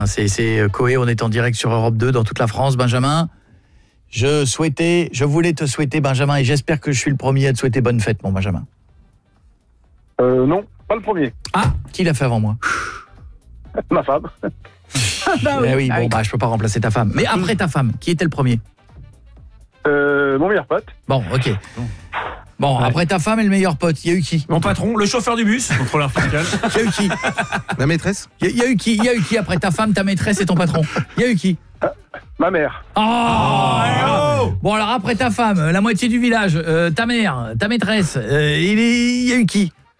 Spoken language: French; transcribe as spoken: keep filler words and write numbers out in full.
C'est, c'est Coé, on est en direct sur Europe deux dans toute la France. Benjamin, je souhaitais, je voulais te souhaiter, Benjamin, et j'espère que je suis le premier à te souhaiter bonne fête, mon Benjamin. Euh, non, pas le premier. Ah, qui l'a fait avant moi? Ma femme. bah oui, eh oui, bon, bah je peux pas remplacer ta femme. Mais après ta femme, qui était le premier? Euh, mon meilleur pote. Bon, ok. Bon, ouais. Après ta femme et le meilleur pote, il y a eu qui? Mon patron, le chauffeur du bus, contrôleur fiscal. Il y a eu qui? La maîtresse? Il y, y a eu qui? Il y a eu qui après ta femme, ta maîtresse et ton patron? Il y a eu qui? euh, Ma mère. Oh, oh, bon alors après ta femme, la moitié du village, euh, ta mère, ta maîtresse, euh, il, est, il y a eu qui?